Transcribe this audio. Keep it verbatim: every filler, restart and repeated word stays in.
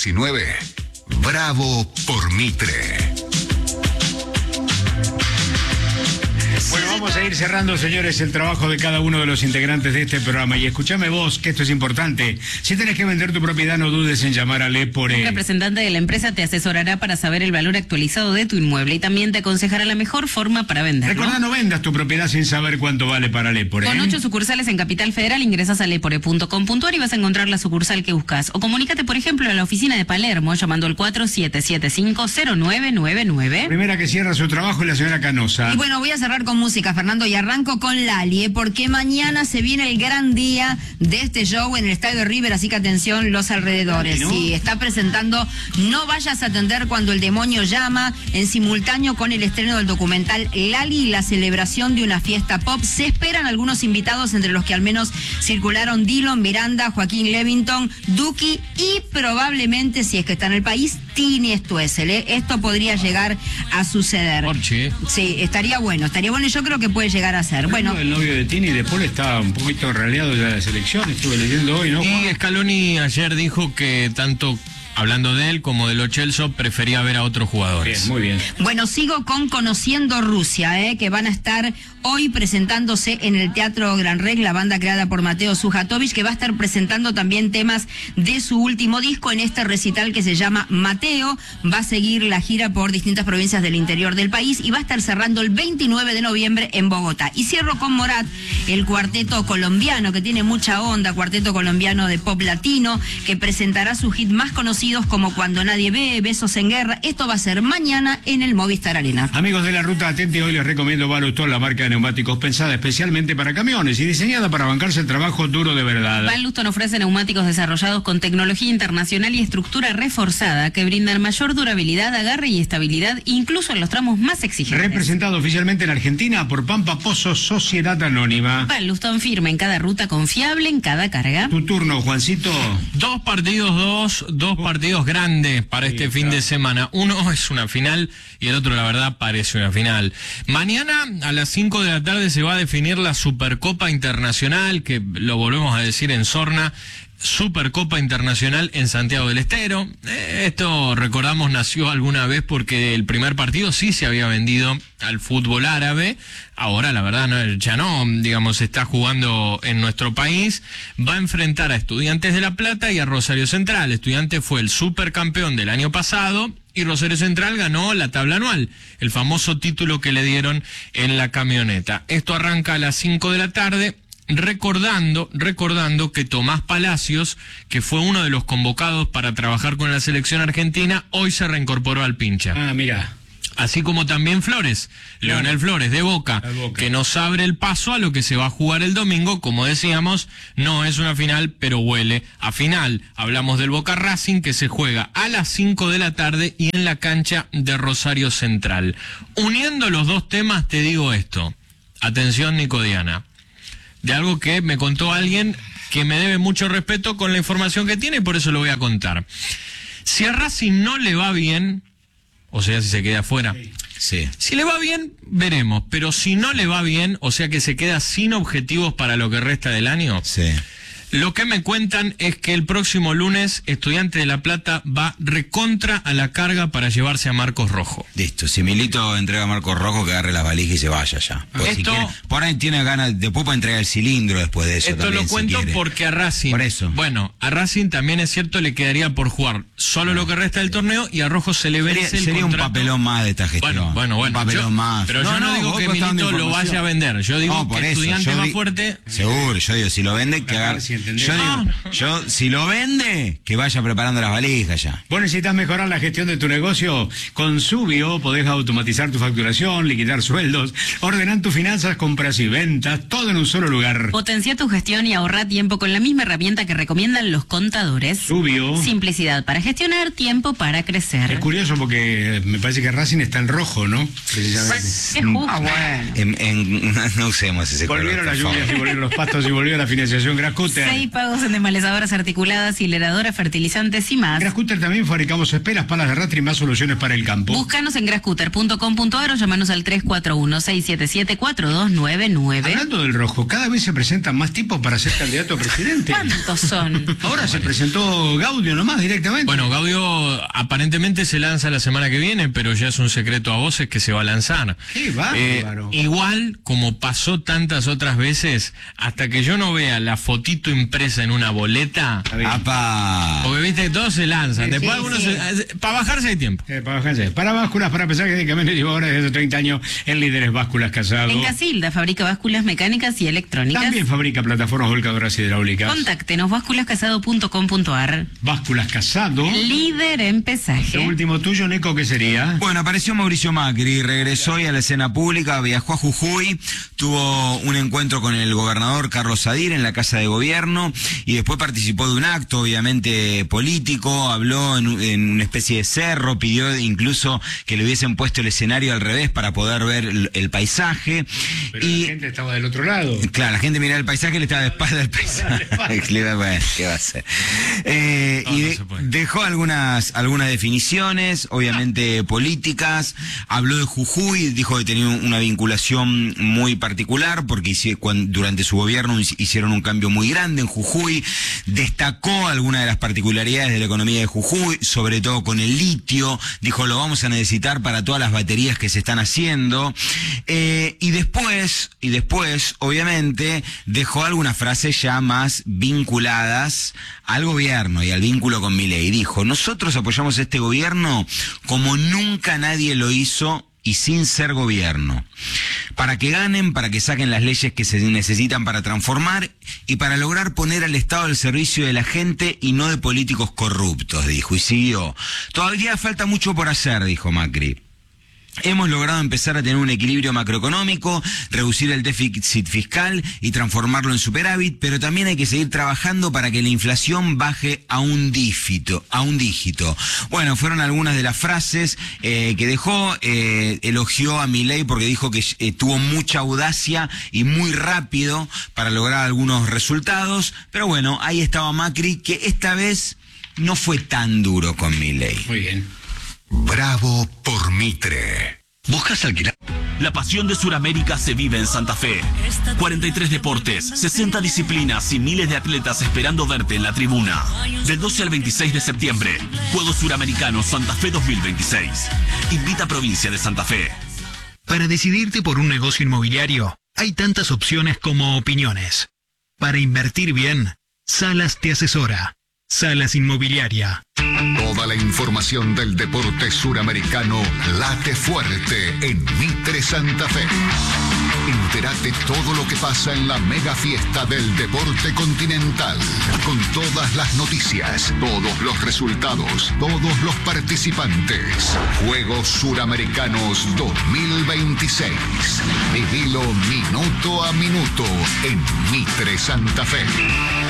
diecinueve. Bravo por Mitre. Bueno, vamos a ir cerrando, señores, el trabajo de cada uno de los integrantes de este programa. Y escúchame vos, que esto es importante. Si tenés que vender tu propiedad, no dudes en llamar a Lepore. Un representante de la empresa te asesorará para saber el valor actualizado de tu inmueble y también te aconsejará la mejor forma para venderlo. Recordá, no vendas tu propiedad sin saber cuánto vale para Lepore. Con ocho sucursales en Capital Federal, ingresas a lepore punto com punto ar y vas a encontrar la sucursal que buscas. O comunícate, por ejemplo, a la oficina de Palermo llamando al cuatro siete siete cinco cero nueve nueve nueve. Primera que cierra su trabajo es la señora Canosa. Y bueno, voy a cerrar con música, Fernando, y arranco con Lali, ¿eh? Porque mañana se viene el gran día de este show en el Estadio de River, así que atención los alrededores. ¿No? Sí, está presentando No vayas a atender cuando el demonio llama, en simultáneo con el estreno del documental Lali y la celebración de una fiesta pop. Se esperan algunos invitados, entre los que al menos circularon Dillon, Miranda, Joaquín Levington, Duki y probablemente, si es que está en el país, Tini Stoessel, ¿eh? Esto podría llegar a suceder. Porche. Sí, estaría bueno, estaría bueno y yo creo que puede llegar a ser. Bueno, El novio de Tini de Paul está un poquito raleado ya de la selección, estuve leyendo hoy, ¿no? Y Scaloni ayer dijo que tanto hablando de él como de Lo Celso prefería ver a otros jugadores. Bien, muy bien. Bueno, sigo con Conociendo Rusia, ¿eh? Que van a estar hoy presentándose en el Teatro Gran Rex, la banda creada por Mateo Sujatovich, que va a estar presentando también temas de su último disco en este recital que se llama Mateo. Va a seguir la gira por distintas provincias del interior del país y va a estar cerrando el veintinueve de noviembre en Bogotá. Y cierro con Morat, el cuarteto colombiano, que tiene mucha onda, cuarteto colombiano de pop latino, que presentará sus hits más conocidos como Cuando Nadie Ve, Besos en Guerra. Esto va a ser mañana en el Movistar Arena. Amigos de la ruta, atente, hoy les recomiendo Balustol, la marca de neumáticos pensada especialmente para camiones y diseñada para bancarse el trabajo duro de verdad. Van Luston ofrece neumáticos desarrollados con tecnología internacional y estructura reforzada que brindan mayor durabilidad, agarre y estabilidad, incluso en los tramos más exigentes. Representado oficialmente en Argentina por Pampa Pozo Sociedad Anónima. Van Luston firma en cada ruta, confiable en cada carga. Tu turno, Juancito. Dos partidos, dos, dos partidos grandes para este fin de semana. Uno es una final y el otro, la verdad, parece una final. Mañana a las cinco de la tarde se va a definir la Supercopa Internacional, que lo volvemos a decir en Sorna. Supercopa Internacional en Santiago del Estero. Eh, esto, recordamos, nació alguna vez porque el primer partido sí se había vendido al fútbol árabe. Ahora, la verdad, no, ya no, digamos, está jugando en nuestro país. Va a enfrentar a Estudiantes de La Plata y a Rosario Central. Estudiantes fue el supercampeón del año pasado y Rosario Central ganó la tabla anual, el famoso título que le dieron en la camioneta. Esto arranca a las cinco de la tarde. Recordando, recordando que Tomás Palacios, que fue uno de los convocados para trabajar con la selección argentina, hoy se reincorporó al pincha. Ah, mira. Así como también Flores, claro. Leonel Flores de Boca, Boca, que nos abre el paso a lo que se va a jugar el domingo. Como decíamos, no es una final, pero huele a final. Hablamos del Boca Racing, que se juega a las cinco de la tarde y en la cancha de Rosario Central. Uniendo los dos temas, te digo esto. Atención, Nicodiana. De algo que me contó alguien que me debe mucho respeto con la información que tiene, y por eso lo voy a contar. Si a Racing no le va bien, o sea, si se queda afuera, sí. Si le va bien, veremos, pero si no le va bien, o sea que se queda sin objetivos para lo que resta del año, sí. Lo que me cuentan es que el próximo lunes Estudiante de La Plata va recontra a la carga para llevarse a Marcos Rojo. Listo, si Milito entrega a Marcos Rojo, que agarre las valijas y se vaya ya. Esto, si quiere, por ahí tiene ganas, después para entregar el cilindro después de eso. Esto también, lo cuento si porque a Racing, por eso. Bueno, a Racing también es cierto, le quedaría por jugar solo no. lo que resta del torneo, y a Rojo se le vence sería, el sería contrato. un papelón más de esta gestión. Bueno, bueno, bueno. Un papelón yo, más. Pero no, yo no, no digo que Milito lo vaya a vender. Yo digo no, que eso, Estudiante va di, fuerte. Seguro, yo digo, si lo vende, que agarre. Si yo digo, no. Yo, si lo vende, que vaya preparando las valijas ya. Vos necesitas mejorar la gestión de tu negocio. Con Subio podés automatizar tu facturación, liquidar sueldos, ordenar tus finanzas, compras y ventas, todo en un solo lugar. Potencia tu gestión y ahorra tiempo con la misma herramienta que recomiendan los contadores. Subio. Simplicidad para gestionar, tiempo para crecer. Es curioso porque me parece que Racing está en rojo, ¿no? Precisamente. Es justo. Ah, bueno. En, en, no usemos ese Volvieron color, las lluvias y volvieron los pastos y volvió la financiación Grascutter. Seis pagos en desmalezadoras articuladas, hileradoras, fertilizantes y más. Grascutter también fabricamos esperas, palas de rastre y más soluciones para el campo. Búscanos en grascutter punto com punto a r o llamanos al tres cuatro uno, seis siete siete, cuatro dos nueve nueve. Hablando del rojo, cada vez se presentan más tipos para ser candidato a presidente. ¿Cuántos son? Ahora se presentó Gaudio nomás directamente. Bueno, Gaudio aparentemente se lanza la semana que viene, pero ya es un secreto a voces que se va a lanzar. Qué bárbaro. Eh, igual, como pasó tantas otras veces, hasta que yo no vea la fotito impresa en una boleta, ¡apa! porque viste que todos se lanzan. Sí, Después sí, algunos sí. se- para bajarse hay tiempo. Eh, para bajarse. Para básculas, para pensar que técnicamente lleva ahora desde hace treinta años en Líderes Básculas Casado. En Casilda fabrica básculas mecánicas y electrónicas. También fabrica plataformas volcadoras hidráulicas. Contáctenos básculas casado punto com punto a r. Básculas Casado. Líder en Lo pesaje. último tuyo, Nico, ¿qué sería? Bueno, apareció Mauricio Macri, regresó hoy a la escena pública, viajó a Jujuy, tuvo un encuentro con el gobernador Carlos Sadir en la Casa de Gobierno y después participó de un acto, obviamente, político, habló en, en una especie de cerro, pidió incluso que le hubiesen puesto el escenario al revés para poder ver el, el paisaje. Pero y la gente estaba del otro lado. Claro, la gente miraba el paisaje y le estaba de espalda al paisaje. Bueno, ¿qué va a hacer? Eh, No, y no de- se puede. dejó algunas, algunas definiciones, obviamente políticas. Habló de Jujuy, dijo que tenía una vinculación muy particular porque hici- cuan- durante su gobierno hic- hicieron un cambio muy grande en Jujuy. Destacó algunas de las particularidades de la economía de Jujuy, sobre todo con el litio. Dijo, lo vamos a necesitar para todas las baterías que se están haciendo. Eh, y después, y después, obviamente, dejó algunas frases ya más vinculadas al gobierno y al vínculo con Milei. Dijo, nosotros apoyamos a este gobierno como nunca nadie lo hizo y sin ser gobierno. Para que ganen, para que saquen las leyes que se necesitan para transformar y para lograr poner al Estado al servicio de la gente y no de políticos corruptos, dijo. Y siguió. Todavía falta mucho por hacer, dijo Macri. Hemos logrado empezar a tener un equilibrio macroeconómico, reducir el déficit fiscal y transformarlo en superávit, pero también hay que seguir trabajando para que la inflación baje a un dígito. A un dígito. Bueno, fueron algunas de las frases eh, que dejó. Eh, elogió a Milei porque dijo que eh, tuvo mucha audacia y muy rápido para lograr algunos resultados. Pero bueno, ahí estaba Macri, que esta vez no fue tan duro con Milei. Muy bien. Bravo por Mitre. ¿Buscas alquilar? La pasión de Sudamérica se vive en Santa Fe. cuarenta y tres deportes, sesenta disciplinas y miles de atletas esperando verte en la tribuna. Del doce al veintiséis de septiembre, Juegos Suramericanos Santa Fe dos mil veintiséis. Invita a Provincia de Santa Fe. Para decidirte por un negocio inmobiliario, hay tantas opciones como opiniones. Para invertir bien, Salas te asesora. Salas Inmobiliaria. Toda la información del deporte suramericano late fuerte en Mitre Santa Fe. Entérate todo lo que pasa en la mega fiesta del deporte continental, con todas las noticias, todos los resultados, todos los participantes. Juegos Suramericanos dos mil veintiséis. Vivilo minuto a minuto en Mitre Santa Fe.